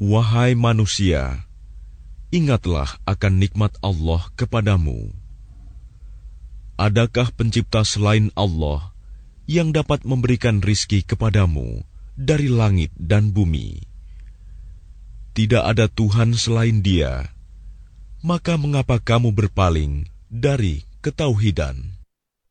Wahai manusia, ingatlah akan nikmat Allah kepadamu. Adakah pencipta selain Allah yang dapat memberikan rizki kepadamu dari langit dan bumi? Tidak ada Tuhan selain Dia. Maka mengapa kamu berpaling dari ketauhidan?